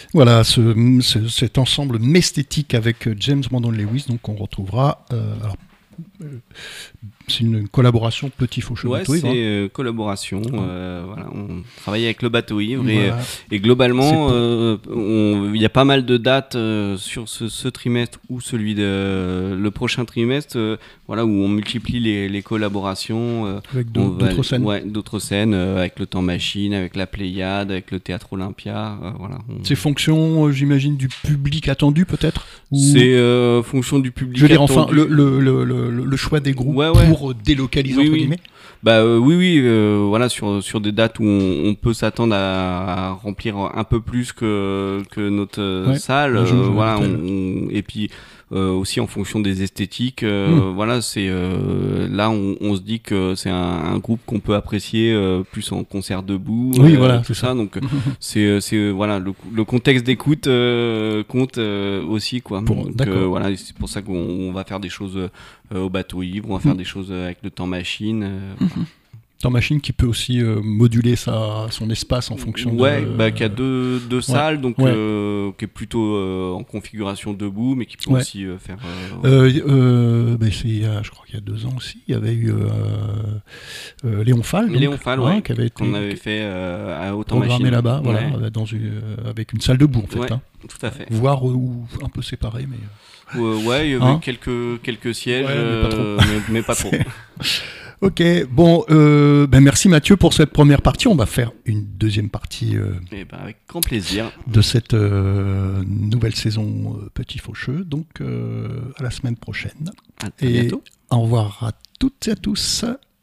Voilà, cet ensemble mesthétique avec James Brandon Lewis, donc on retrouvera. Euh, c'est une collaboration Petit Faucheux Ouais, Bateau Ivre. c'est collaboration. Voilà, on travaille avec le Bateau Ivre Voilà. et globalement, il y a pas mal de dates sur ce trimestre ou celui de le prochain trimestre, voilà, où on multiplie les collaborations Avec d'autres scènes. Ouais, d'autres scènes avec le Temps Machine, avec la Pléiade, avec le Théâtre Olympia. Voilà. C'est fonction, j'imagine, du public attendu peut-être. C'est fonction du public. Je veux dire, attendu. enfin, le choix des groupes pour délocaliser entre guillemets. Oui, voilà, sur des dates où on peut s'attendre à remplir un peu plus que notre salle, voilà, et puis aussi en fonction des esthétiques, voilà, c'est là on se dit que c'est un groupe qu'on peut apprécier plus en concert debout, voilà, tout ça, donc c'est voilà, le contexte d'écoute compte aussi, quoi. Donc voilà, c'est pour ça qu'on va faire des choses au Bateau Ivre, on va faire des choses avec le Temps Machine. Temps Machine qui peut aussi moduler son espace en fonction qui a deux salles, donc qui est plutôt en configuration debout, mais qui peut aussi faire... je crois qu'il y a 2 ans aussi, il y avait eu Léon Fall. Qu'on avait fait à Autant Machine. Là-bas, voilà, avec une salle debout en fait. Tout à fait. Voire un peu séparé, mais... il y avait quelques sièges, mais pas trop. Ok, bon, merci Mathieu pour cette première partie. On va faire une deuxième partie avec grand plaisir de cette nouvelle saison Petit Faucheux. Donc à la semaine prochaine. À bientôt. Au revoir à toutes et à tous.